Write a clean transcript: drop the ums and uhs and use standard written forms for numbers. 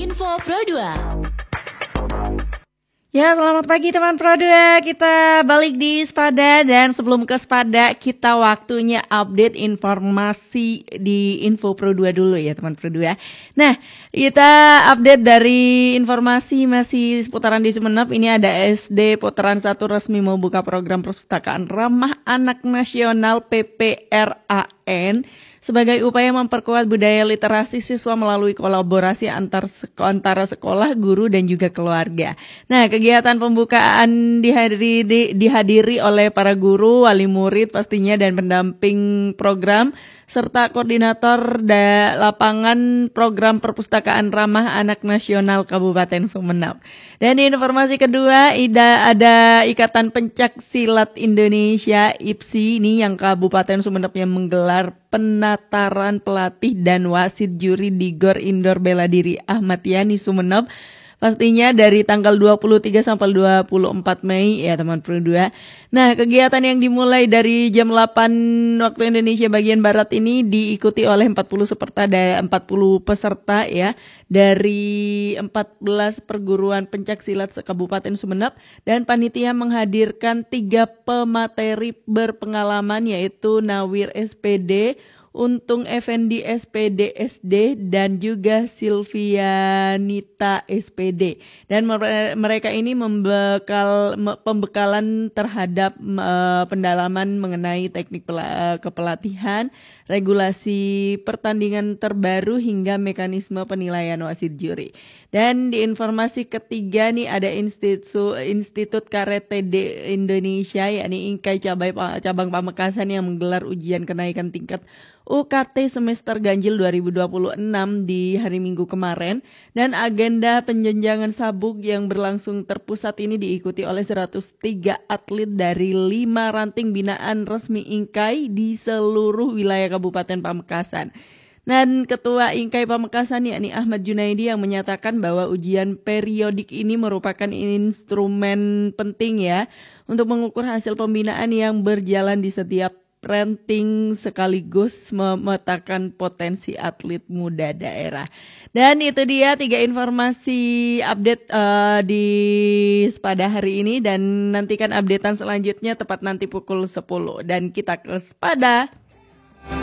Info Pro 2. Ya, selamat pagi teman Pro 2. Kita balik di Spada dan sebelum ke Spada kita waktunya update informasi di Info Pro 2 dulu ya teman Pro 2. Nah, kita update dari informasi masih seputaran di Sumeneb. Ini ada SD Putaran 1 resmi membuka program perpustakaan ramah anak nasional PPRAN sebagai upaya memperkuat budaya literasi siswa melalui kolaborasi antara sekolah, guru, dan juga keluarga. Nah, kegiatan pembukaan dihadiri oleh para guru, wali murid pastinya, dan pendamping program, serta koordinator lapangan program perpustakaan ramah anak nasional Kabupaten Sumeneb. Dan di informasi kedua, ada Ikatan Pencak Silat Indonesia IPSI ini yang Kabupaten Sumeneb yang menggelar penataran pelatih dan wasit juri di Gor Indoor Bela Diri Ahmad Yani Sumeneb. Pastinya dari tanggal 23 sampai 24 Mei ya teman Pro 2. Nah, kegiatan yang dimulai dari jam 8 waktu Indonesia bagian Barat ini diikuti oleh 40 peserta ya dari 14 perguruan pencak silat se-Kabupaten Sumeneb, dan panitia menghadirkan 3 pemateri berpengalaman yaitu Nawir SPD, Untung Effendi SPD SD, dan juga Silvianita SPD. Dan mereka ini pembekalan terhadap pendalaman mengenai teknik kepelatihan, regulasi pertandingan terbaru hingga mekanisme penilaian wasit juri. Dan di informasi ketiga nih ada Institut Karate Indonesia yakni INKAI Cabang Pamekasan yang menggelar ujian kenaikan tingkat UKT semester ganjil 2026 di hari Minggu kemarin, dan agenda penjenjangan sabuk yang berlangsung terpusat ini diikuti oleh 103 atlet dari 5 ranting binaan resmi INKAI di seluruh wilayah Kabupaten Pamekasan. Dan Ketua INKAI Pamekasan yakni Ahmad Junaidi yang menyatakan bahwa ujian periodik ini merupakan instrumen penting ya untuk mengukur hasil pembinaan yang berjalan di setiap ranting sekaligus memetakan potensi atlet muda daerah. Dan itu dia 3 informasi update di Spada hari ini, dan nantikan updatean selanjutnya tepat nanti pukul 10. Dan kita ke Spada.